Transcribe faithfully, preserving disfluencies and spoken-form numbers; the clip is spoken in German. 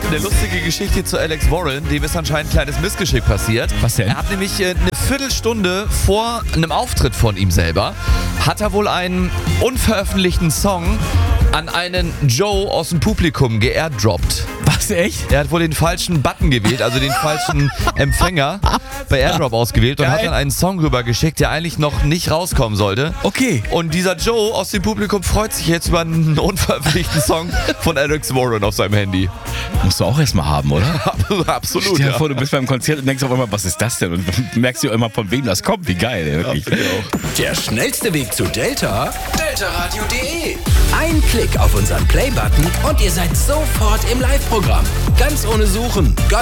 Eine lustige Geschichte zu Alex Warren, dem ist anscheinend ein kleines Missgeschick passiert. Was denn? Er hat nämlich äh, eine Viertelstunde vor einem Auftritt von ihm selber, hat er wohl einen unveröffentlichten Song an einen Joe aus dem Publikum geairdroppt. Was, echt? Er hat wohl den falschen Button gewählt, also den falschen Empfänger bei AirDrop ausgewählt und Geil. hat dann einen Song rübergeschickt, der eigentlich noch nicht rauskommen sollte. Okay. Und dieser Joe aus dem Publikum freut sich jetzt über einen unveröffentlichten Song von Alex Warren auf seinem Handy. Musst du auch erstmal haben, oder? Absolut, Stell dir ja. vor, du bist beim Konzert und denkst auf einmal, was ist das denn? Und du merkst dir immer, von wem das kommt. Wie geil, ey, wirklich. Ja, finde ich auch. Der schnellste Weg zu Delta? delta radio punkt de. Ein Klick auf unseren Play-Button und ihr seid sofort im Live-Programm. Ganz ohne Suchen.